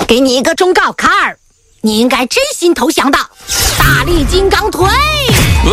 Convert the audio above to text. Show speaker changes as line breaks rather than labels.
给你一个忠告，卡尔，你应该真心投降的。大力金刚腿。